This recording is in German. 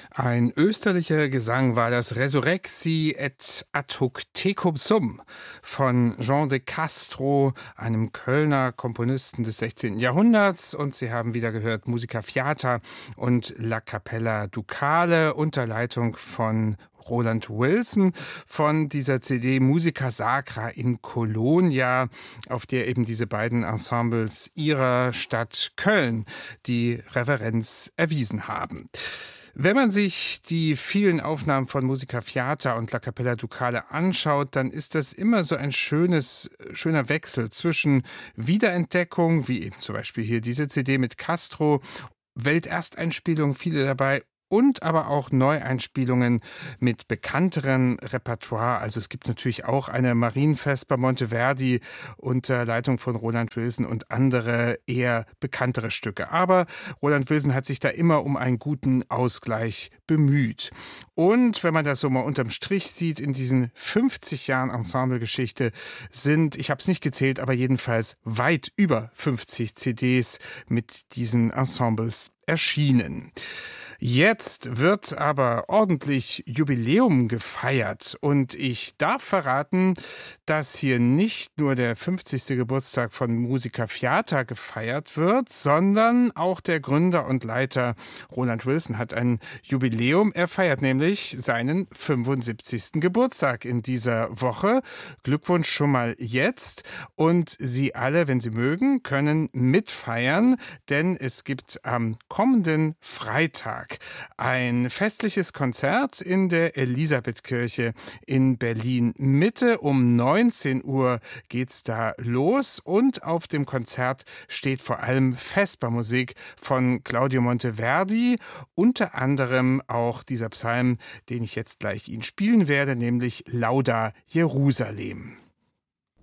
Ein österlicher Gesang war das Resurrexi et ad hoc tecum sum von Jean de Castro, einem Kölner Komponisten des 16. Jahrhunderts. Und Sie haben wieder gehört Musica Fiata und La Capella Ducale unter Leitung von Roland Wilson von dieser CD Musica Sacra in Colonia, auf der eben diese beiden Ensembles ihrer Stadt Köln die Reverenz erwiesen haben. Wenn man sich die vielen Aufnahmen von Musica Fiata und La Capella Ducale anschaut, dann ist das immer so ein schöner Wechsel zwischen Wiederentdeckung, wie eben zum Beispiel hier diese CD mit Castro, Weltersteinspielungen, viele dabei, und aber auch Neueinspielungen mit bekannteren Repertoire. Also es gibt natürlich auch eine Marienfest bei Monteverdi unter Leitung von Roland Wilson und andere eher bekanntere Stücke. Aber Roland Wilson hat sich da immer um einen guten Ausgleich bemüht. Und wenn man das so mal unterm Strich sieht, in diesen 50 Jahren Ensemblegeschichte sind, ich habe es nicht gezählt, aber jedenfalls weit über 50 CDs mit diesen Ensembles erschienen. Jetzt wird aber ordentlich Jubiläum gefeiert und ich darf verraten, dass hier nicht nur der 50. Geburtstag von Musica Fiata gefeiert wird, sondern auch der Gründer und Leiter Roland Wilson hat ein Jubiläum. Er feiert nämlich seinen 75. Geburtstag in dieser Woche. Glückwunsch schon mal jetzt. Und Sie alle, wenn Sie mögen, können mitfeiern, denn es gibt am kommenden Freitag ein festliches Konzert in der Elisabethkirche in Berlin Mitte. Um 19 Uhr geht's da los und auf dem Konzert steht vor allem Vespermusik von Claudio Monteverdi, unter anderem auch dieser Psalm, den ich jetzt gleich Ihnen spielen werde, nämlich Lauda Jerusalem.